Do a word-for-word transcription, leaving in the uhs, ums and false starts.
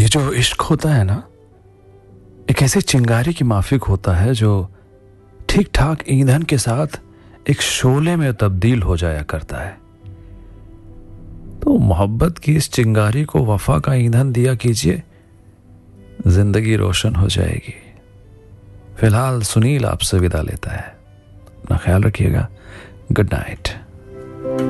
ये जो इश्क होता है ना, एक ऐसी चिंगारी की माफिक होता है जो ठीक ठाक ईंधन के साथ एक शोले में तब्दील हो जाया करता है। तो मोहब्बत की इस चिंगारी को वफा का ईंधन दिया कीजिए, जिंदगी रोशन हो जाएगी। फिलहाल सुनील आपसे विदा लेता है। अपना ख्याल रखिएगा। Good night.